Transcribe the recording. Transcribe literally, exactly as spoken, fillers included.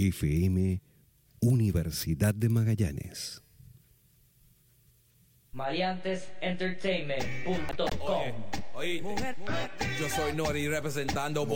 F M, Universidad de Magallanes. Maleantes Entertainment punto com. Oye, oye, yo soy Nori representando